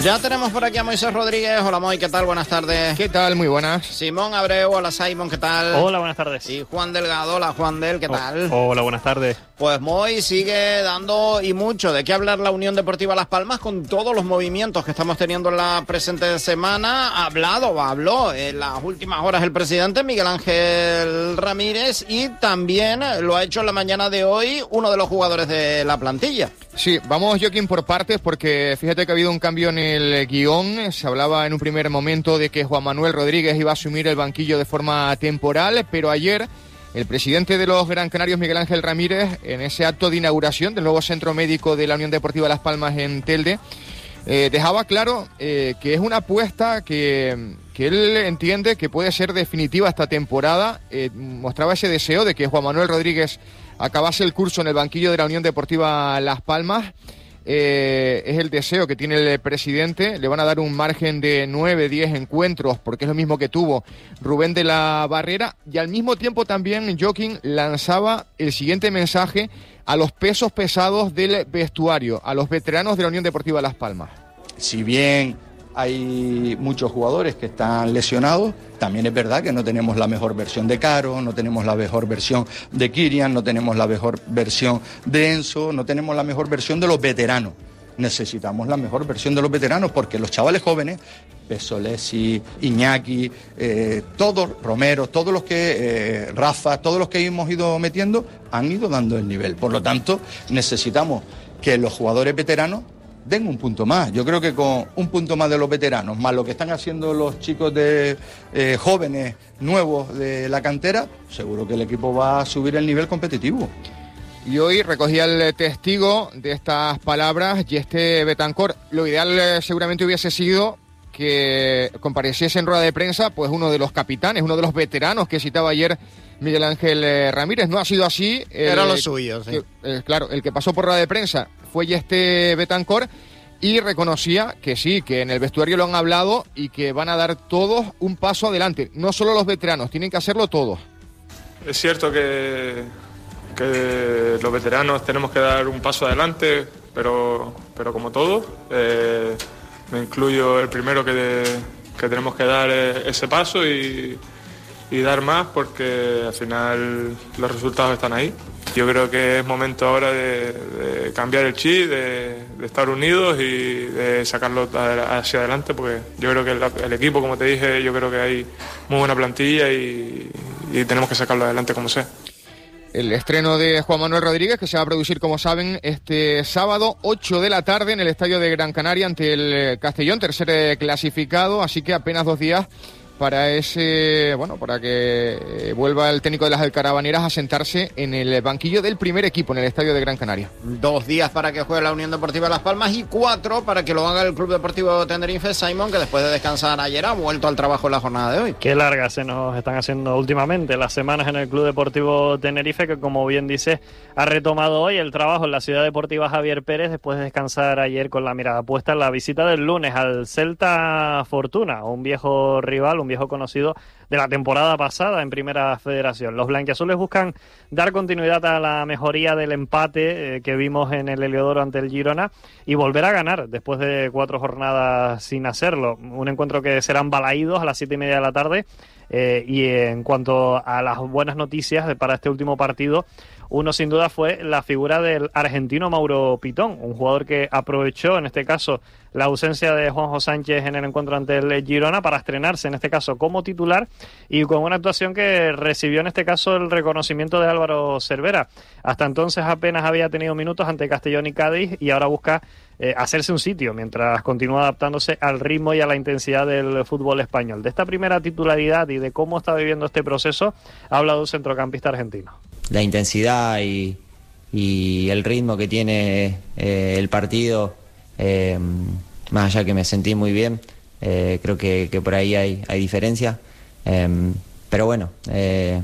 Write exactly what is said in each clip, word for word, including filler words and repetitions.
Ya tenemos por aquí a Moisés Rodríguez. Hola, Moy, ¿qué tal? Buenas tardes. ¿Qué tal? Muy buenas. Simón Abreu, hola, Simón, ¿qué tal? Hola, buenas tardes. Y Juan Delgado, hola, Juan Del, ¿qué tal? Oh, hola, buenas tardes. Pues Moy sigue dando y mucho de qué hablar la Unión Deportiva Las Palmas con todos los movimientos que estamos teniendo en la presente semana. Ha hablado, habló en las últimas horas el presidente Miguel Ángel Ramírez y también lo ha hecho en la mañana de hoy uno de los jugadores de la plantilla. Sí, vamos, Joaquín, por partes, porque fíjate que ha habido un cambio en el guión. Se hablaba en un primer momento de que Juan Manuel Rodríguez iba a asumir el banquillo de forma temporal, pero ayer el presidente de los Gran Canarios, Miguel Ángel Ramírez, en ese acto de inauguración del nuevo centro médico de la Unión Deportiva Las Palmas en Telde, eh, dejaba claro eh, que es una apuesta que, que él entiende que puede ser definitiva esta temporada. Eh, mostraba ese deseo de que Juan Manuel Rodríguez acabase el curso en el banquillo de la Unión Deportiva Las Palmas. Eh, es el deseo que tiene el presidente. Le van a dar un margen de nueve, diez encuentros, porque es lo mismo que tuvo Rubén de la Barrera, y al mismo tiempo también Joaquín lanzaba el siguiente mensaje a los pesos pesados del vestuario, a los veteranos de la Unión Deportiva Las Palmas. Si bien hay muchos jugadores que están lesionados, también es verdad que no tenemos la mejor versión de Caro, no tenemos la mejor versión de Kirian, no tenemos la mejor versión de Enzo, no tenemos la mejor versión de los veteranos. Necesitamos la mejor versión de los veteranos porque los chavales jóvenes, Pesolesi, Iñaki, eh, todos, Romero, todos los que, eh, Rafa, todos los que hemos ido metiendo, han ido dando el nivel. Por lo tanto, necesitamos que los jugadores veteranos den un punto más. Yo creo que con un punto más de los veteranos, más lo que están haciendo los chicos de eh, jóvenes, nuevos de la cantera, seguro que el equipo va a subir el nivel competitivo. Y hoy recogía el testigo de estas palabras y este Betancor. Lo ideal eh, seguramente hubiese sido que compareciese en rueda de prensa pues uno de los capitanes, uno de los veteranos que citaba ayer Miguel Ángel eh, Ramírez. No ha sido así. El, Era lo suyo, sí. Que, eh, claro, el que pasó por rueda de prensa fue este Betancor y reconocía que sí, que en el vestuario lo han hablado y que van a dar todos un paso adelante. No solo los veteranos, tienen que hacerlo todos. Es cierto que, que los veteranos tenemos que dar un paso adelante, pero, pero como todos, eh, me incluyo el primero que, de, que tenemos que dar ese paso y, y dar más porque al final los resultados están ahí. Yo creo que es momento ahora de, de cambiar el chip, de, de estar unidos y de sacarlo hacia adelante, porque yo creo que el, el equipo, como te dije, yo creo que hay muy buena plantilla y, y tenemos que sacarlo adelante como sea. El estreno de Juan Manuel Rodríguez, que se va a producir, como saben, este sábado, ocho de la tarde, en el estadio de Gran Canaria ante el Castellón, tercer clasificado, así que apenas dos días para ese, bueno, para que vuelva el técnico de las Alcarabaneras a sentarse en el banquillo del primer equipo en el estadio de Gran Canaria. Dos días para que juegue la Unión Deportiva Las Palmas y cuatro para que lo haga el Club Deportivo Tenerife. Simón, que después de descansar ayer ha vuelto al trabajo en la jornada de hoy. Qué largas se nos están haciendo últimamente las semanas en el Club Deportivo Tenerife, que como bien dice, ha retomado hoy el trabajo en la Ciudad Deportiva Javier Pérez después de descansar ayer con la mirada puesta en la visita del lunes al Celta Fortuna, un viejo rival, un viejo conocido de la temporada pasada en Primera Federación. Los blanquiazules buscan dar continuidad a la mejoría del empate eh, que vimos en el Heliodoro ante el Girona y volver a ganar después de cuatro jornadas sin hacerlo. Un encuentro que serán balaídos a las siete y media de la tarde. Eh, y en cuanto a las buenas noticias de, para este último partido, uno sin duda fue la figura del argentino Mauro Pitón, un jugador que aprovechó en este caso la ausencia de Juanjo Sánchez en el encuentro ante el Girona para estrenarse en este caso como titular y con una actuación que recibió en este caso el reconocimiento de Álvaro Cervera. Hasta entonces apenas había tenido minutos ante Castellón y Cádiz y ahora busca Eh, hacerse un sitio mientras continúa adaptándose al ritmo y a la intensidad del fútbol español. De esta primera titularidad y de cómo está viviendo este proceso ha hablado un centrocampista argentino. La intensidad y, y el ritmo que tiene eh, el partido, eh, más allá que me sentí muy bien, eh, creo que, que por ahí hay, hay diferencia, eh, pero bueno, eh,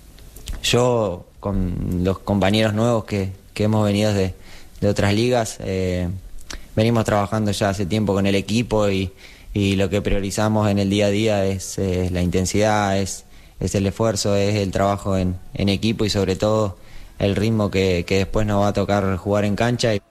yo con los compañeros nuevos que, que hemos venido de, de otras ligas, eh, venimos trabajando ya hace tiempo con el equipo y, y lo que priorizamos en el día a día es, es la intensidad, es, es el esfuerzo, es el trabajo en, en equipo y sobre todo el ritmo que, que después nos va a tocar jugar en cancha.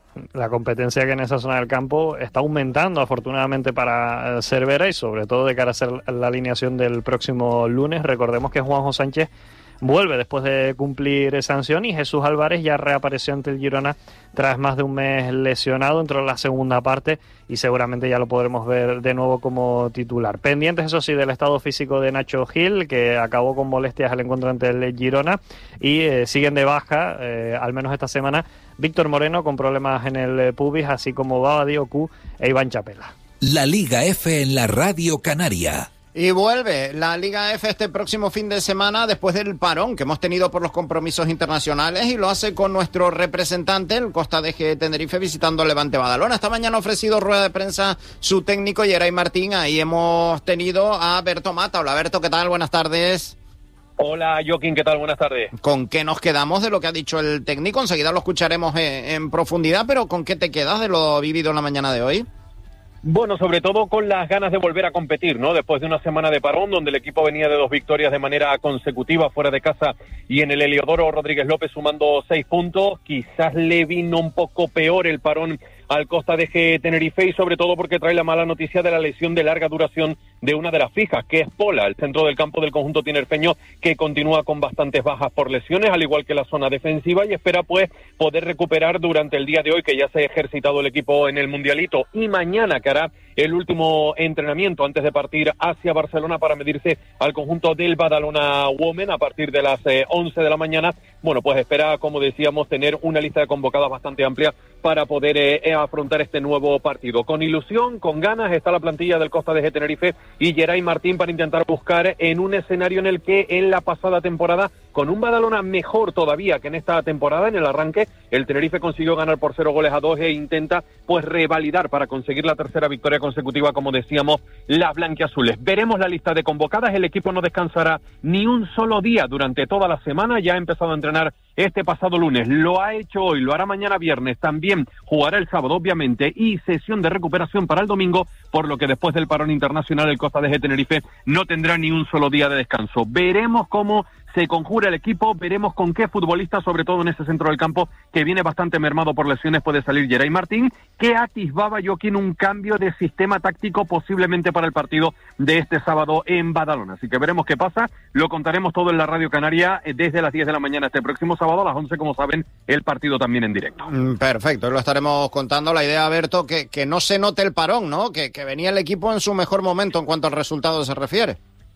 la competencia que en esa zona del campo está aumentando afortunadamente para Cervera y sobre todo de cara a ser la alineación del próximo lunes. Recordemos que Juanjo Sánchez vuelve después de cumplir sanción y Jesús Álvarez ya reapareció ante el Girona tras más de un mes lesionado, entró en la segunda parte y seguramente ya lo podremos ver de nuevo como titular. Pendientes, eso sí, del estado físico de Nacho Gil, que acabó con molestias al encuentro ante el Girona, y eh, siguen de baja, eh, al menos esta semana, Víctor Moreno con problemas en el pubis, así como Babadi Oku e Iván Chapela. La Liga F en la Radio Canaria. Y vuelve la Liga F este próximo fin de semana después del parón que hemos tenido por los compromisos internacionales, y lo hace con nuestro representante, el Costa de G Tenerife, visitando el Levante Badalona. Esta mañana ha ofrecido rueda de prensa su técnico Yeray Martín. Ahí hemos tenido a Berto Mata. Hola Berto, ¿qué tal? Buenas tardes. Hola Joaquín, ¿qué tal? Buenas tardes. ¿Con qué nos quedamos de lo que ha dicho el técnico? Enseguida lo escucharemos en, en profundidad, pero ¿con qué te quedas de lo vivido en la mañana de hoy? Bueno, sobre todo con las ganas de volver a competir, ¿no? Después de una semana de parón donde el equipo venía de dos victorias de manera consecutiva fuera de casa y en el Heliodoro Rodríguez López sumando seis puntos, quizás le vino un poco peor el parón al Costa de G Tenerife, y sobre todo porque trae la mala noticia de la lesión de larga duración de una de las fijas, que es Pola, el centro del campo del conjunto tinerfeño, que continúa con bastantes bajas por lesiones, al igual que la zona defensiva, y espera pues poder recuperar durante el día de hoy, que ya se ha ejercitado el equipo en el Mundialito, y mañana que hará el último entrenamiento antes de partir hacia Barcelona para medirse al conjunto del Badalona Women a partir de las eh, once de la mañana. Bueno, pues espera, como decíamos, tener una lista de convocadas bastante amplia para poder eh, afrontar este nuevo partido. Con ilusión, con ganas, está la plantilla del Costa de G Tenerife y Yeray Martín para intentar buscar en un escenario en el que en la pasada temporada, con un Badalona mejor todavía que en esta temporada, en el arranque, el Tenerife consiguió ganar por cero goles a dos e intenta pues revalidar para conseguir la tercera victoria consecutiva, como decíamos, las blanquiazules. Veremos la lista de convocadas, el equipo no descansará ni un solo día durante toda la semana, ya ha empezado a entrenar este pasado lunes, lo ha hecho hoy, lo hará mañana viernes, también jugará el sábado obviamente, y sesión de recuperación para el domingo, por lo que después del parón internacional el Costa de G Tenerife no tendrá ni un solo día de descanso. Veremos cómo se conjura el equipo, veremos con qué futbolista, sobre todo en ese centro del campo que viene bastante mermado por lesiones, puede salir Yeray Martín, que atisbaba Joaquín un cambio de sistema táctico posiblemente para el partido de este sábado en Badalona. Así que veremos qué pasa, lo contaremos todo en la Radio Canaria desde las diez de la mañana este próximo sábado, a las once, como saben, el partido también en directo. Perfecto, lo estaremos contando. La idea, Berto, que, que no se note el parón, ¿no? Que, que venía el equipo en su mejor momento en cuanto al resultado se refiere.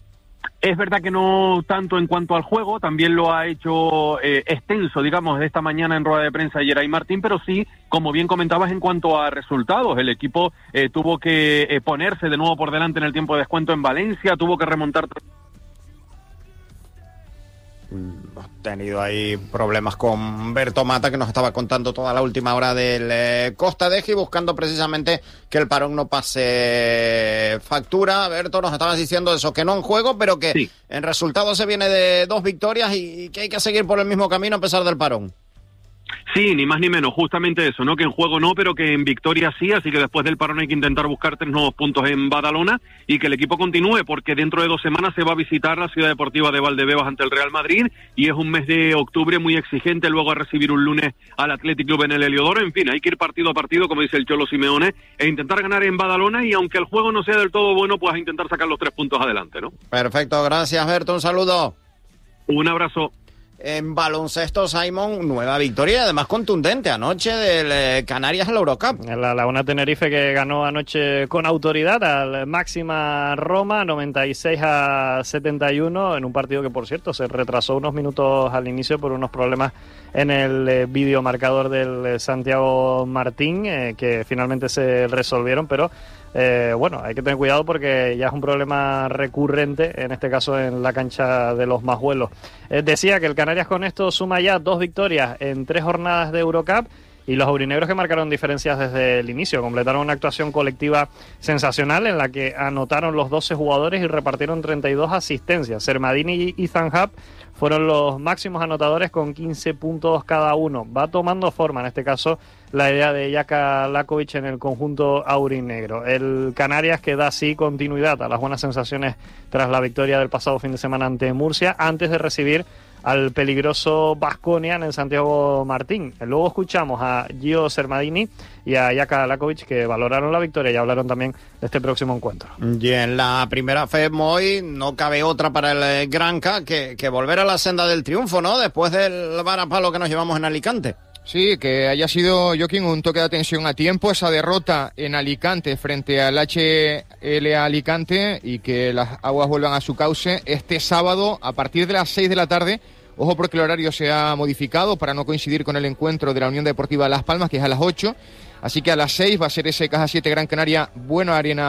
Es verdad que no tanto en cuanto al juego, también lo ha hecho eh, extenso, digamos, esta mañana en rueda de prensa Yeray Martín, pero sí, como bien comentabas, en cuanto a resultados, el equipo eh, tuvo que eh, ponerse de nuevo por delante en el tiempo de descuento en Valencia, tuvo que remontar. Hemos tenido ahí problemas con Berto Mata, que nos estaba contando toda la última hora del eh, Costa de G, buscando precisamente que el parón no pase factura. Berto, nos estabas diciendo eso, que no en juego, pero que sí, en resultado se viene de dos victorias y, y que hay que seguir por el mismo camino a pesar del parón. Sí, ni más ni menos, justamente eso, ¿no? Que en juego no, pero que en victoria sí, así que después del parón hay que intentar buscar tres nuevos puntos en Badalona y que el equipo continúe, porque dentro de dos semanas se va a visitar la Ciudad Deportiva de Valdebebas ante el Real Madrid, y es un mes de octubre muy exigente, luego a recibir un lunes al Athletic Club en el Heliodoro. En fin, hay que ir partido a partido, como dice el Cholo Simeone, e intentar ganar en Badalona, y aunque el juego no sea del todo bueno, pues a intentar sacar los tres puntos adelante, ¿no? Perfecto, gracias Berto, un saludo. Un abrazo. En baloncesto, Simon, nueva victoria, además contundente anoche del eh, Canarias en la Eurocup. La Laguna Tenerife, que ganó anoche con autoridad al Máxima Roma, noventa y seis a setenta y uno, en un partido que, por cierto, se retrasó unos minutos al inicio por unos problemas en el eh, videomarcador del eh, Santiago Martín, eh, que finalmente se resolvieron, pero Eh, bueno, hay que tener cuidado porque ya es un problema recurrente, en este caso en la cancha de los Majuelos. Eh, decía que el Canarias con esto suma ya dos victorias en tres jornadas de Eurocup, y los aurinegros que marcaron diferencias desde el inicio, completaron una actuación colectiva sensacional en la que anotaron los doce jugadores y repartieron treinta y dos asistencias. Sermadini y Zanjab fueron los máximos anotadores con quince puntos cada uno. Va tomando forma, en este caso, la idea de Jaka Lakovic en el conjunto aurinegro. El Canarias que da así continuidad a las buenas sensaciones tras la victoria del pasado fin de semana ante Murcia, antes de recibir al peligroso Baskonia en el Santiago Martín. Luego escuchamos a Gio Sermadini y a Jaka Lakovic, que valoraron la victoria y hablaron también de este próximo encuentro. Y en la primera fe, Moy, no cabe otra para el Granca que, que volver a la senda del triunfo, ¿no? Después del varapalo que nos llevamos en Alicante. Sí, que haya sido, Joaquín, un toque de atención a tiempo esa derrota en Alicante frente al H L A Alicante y que las aguas vuelvan a su cauce este sábado a partir de las seis de la tarde. Ojo porque el horario se ha modificado para no coincidir con el encuentro de la Unión Deportiva Las Palmas, que es a las ocho. Así que a las seis va a ser ese Caja siete Gran Canaria Buena Arena